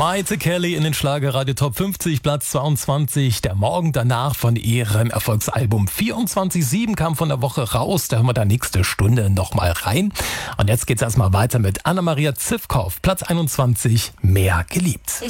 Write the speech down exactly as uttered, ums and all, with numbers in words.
Maite Kelly in den Schlagerradio Top fünfzig, Platz zweiundzwanzig. Der Morgen danach von ihrem Erfolgsalbum vierundzwanzig sieben kam von der Woche raus. Da hören wir da nächste Stunde nochmal rein. Und jetzt geht's erstmal weiter mit Anna-Maria Zivkow, Platz einundzwanzig, Mehr geliebt. Ich